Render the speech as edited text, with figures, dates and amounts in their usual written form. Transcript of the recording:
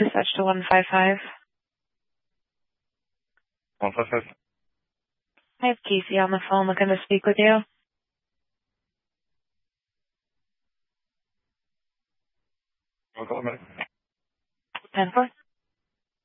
Dispatch to 155. 155. I have Casey on the phone looking to speak with you. I'll call him back. 10-4.